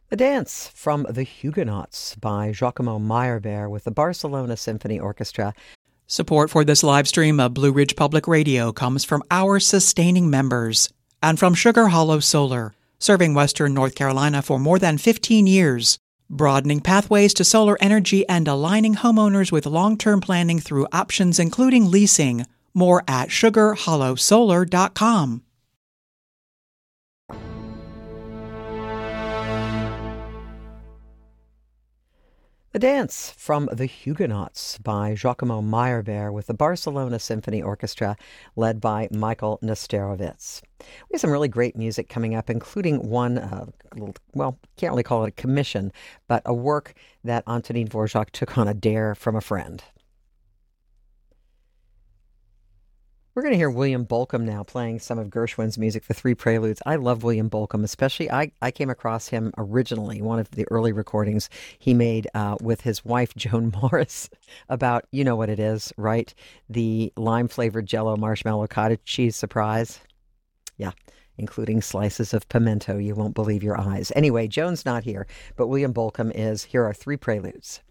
The Dance from the Huguenots by Giacomo Meyerbeer with the Barcelona Symphony Orchestra. Support for this live stream of Blue Ridge Public Radio comes from our sustaining members and from Sugar Hollow Solar, serving Western North Carolina for more than 15 years, broadening pathways to solar energy and aligning homeowners with long-term planning through options including leasing. More at sugarhollowsolar.com. The Dance from the Huguenots by Giacomo Meyerbeer with the Barcelona Symphony Orchestra led by Michael Nesterovitz. We have some really great music coming up, including one, can't really call it a commission, but a work that Antonin Dvorak took on a dare from a friend. We're going to hear William Bolcom now playing some of Gershwin's music, the Three Preludes. I love William Bolcom, especially I came across him originally, one of the early recordings he made with his wife, Joan Morris, about, you know what it is, right? The lime-flavored Jell-O marshmallow cottage cheese surprise. Yeah, including slices of pimento. You won't believe your eyes. Anyway, Joan's not here, but William Bolcom is. Here are Three Preludes.